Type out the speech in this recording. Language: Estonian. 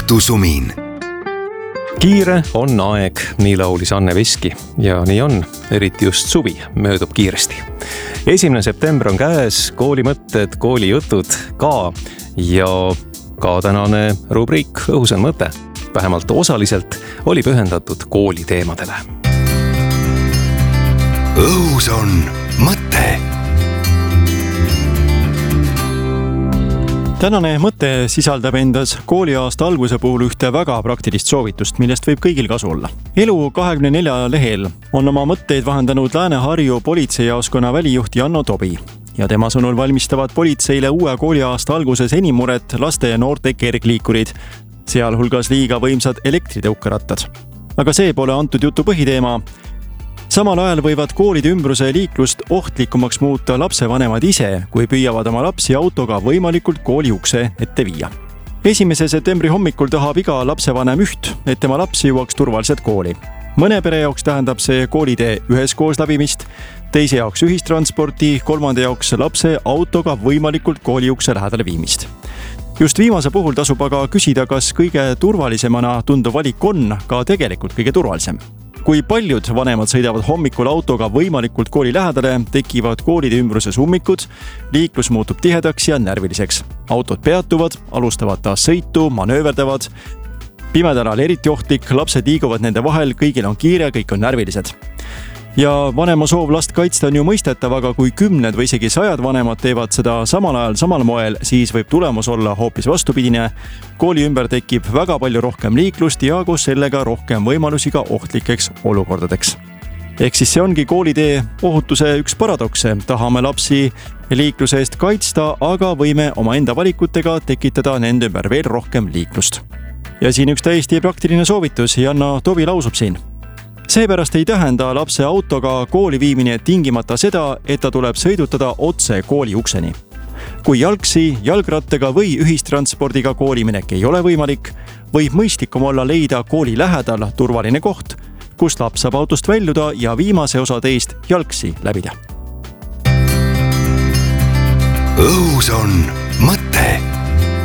õhtusumin. Kiire on aeg, nii laulis Anne Veski ja nii on, eriti just suvi möödub kiiresti. 1. september on käes, koolimõtted, koolijutud ka ja ka tänane rubriik Õhus on mõte. Vähemalt osaliselt oli pühendatud kooli teemadele. Õhus on mõte. Tänane mõte sisaldab endas kooliaasta alguse puhul ühte väga praktilist soovitust, millest võib kõigil kasu olla. Elu 24 lehel on oma mõtteid vahendanud Lääne-Harju politseijaoskonna välijuht Janno Tobi ja tema sõnul valmistavad politseile uue kooliaasta alguses enim muret laste ja noorte kergliikurid, sealhulgas liiga võimsad elektritõukerattad. Aga see pole antud jutu põhiteema. Samal ajal võivad koolide ümbruse liiklust ohtlikumaks muuta lapsevanemad ise, kui püüavad oma lapsi autoga võimalikult kooli ukse ette viia. 1. septembri hommikul tahab iga lapsevanem üht, et tema laps jõuaks turvaliselt kooli. Mõne pere jaoks tähendab see koolitee üheskoos läbimist, teise jaoks ühistransporti, kolmanda jaoks lapse autoga võimalikult kooli ukse lähedale viimist. Just viimase puhul tasub aga küsida, kas kõige turvalisemana tunduv valik on ka tegelikult kõige turvalisem. Kui paljud vanemad sõidavad hommikul autoga võimalikult kooli lähedale, tekivad koolide ümbruses ummikud, liiklus muutub tihedaks ja närviliseks. Autod peatuvad, alustavad taas sõitu, manööverdavad. Pimedalal eriti ohtlik, lapsed liiguvad nende vahel, kõigil on kiire, kõik on närvilised. Ja vanema soov last kaitsta on ju mõistetav, aga kui 10 või isegi 100 vanemad teevad seda samal ajal, samal moel, siis võib tulemus olla hoopis vastupidine. Kooli ümber tekib väga palju rohkem liiklust ja koos sellega rohkem võimalusi ka ohtlikeks olukordadeks. Ehk siis see ongi koolitee ohutuse üks paradokse. Tahame lapsi liikluse eest kaitsta, aga võime oma enda valikutega tekitada nende ümber veel rohkem liiklust. Ja siin üks täiesti praktiline soovitus, Janno Tobi lausub siin. Seepärast ei tähenda lapse autoga kooli viimine tingimata seda, et ta tuleb sõidutada otse kooli ukseni. Kui jalgsi, jalgrattaga või ühistranspordiga kooliminek ei ole võimalik, võib mõistlikum olla leida kooli lähedal turvaline koht, kus laps saab autost väljuda ja viimase osa teist jalgsi läbida. Õhus on mõte.